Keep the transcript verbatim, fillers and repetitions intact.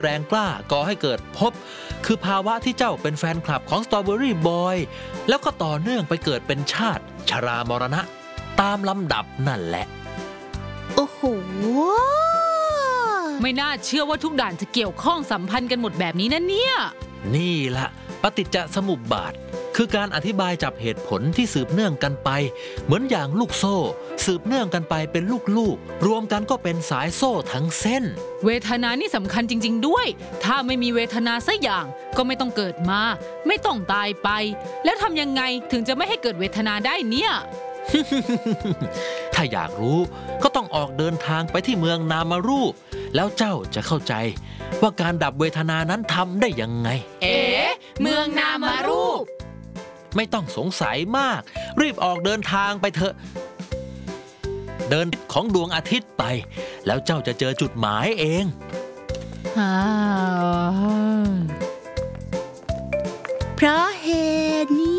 แรงกล้าก่อให้เกิดพบคือภาวะที่เจ้าเป็นแฟนคลับของสตรอเบอรี่บอยแล้วก็ต่อเนื่องไปเกิดเป็นชาติชรามรณะตามลำดับนั่นแหละโอ้โหไม่น่าเชื่อว่าทุกด่านจะเกี่ยวข้องสัมพันธ์กันหมดแบบนี้นะเนี่ยนี่ละปฏิจจสมุปบาทคือการอธิบายจับเหตุผลที่สืบเนื่องกันไปเหมือนอย่างลูกโซ่สืบเนื่องกันไปเป็นลูกๆรวมกันก็เป็นสายโซ่ทั้งเส้นเวทนานี่สำคัญจริงๆด้วยถ้าไม่มีเวทนาสักอย่างก็ไม่ต้องเกิดมาไม่ต้องตายไปแล้วทำยังไงถึงจะไม่ให้เกิดเวทนาได้เนี่ยถ้าอยากรู้ก็ต้องออกเดินทางไปที่เมืองนามารูปแล้วเจ้าจะเข้าใจว่าการดับเวทนานั้นทำได้ยังไงเอ๋เมืองนามารูปไม่ต้องสงสัยมากรีบออกเดินทางไปเถอะเดินของดวงอาทิตย์ไปแล้วเจ้าจะเจอจุดหมายเองเพราะเหตุนี้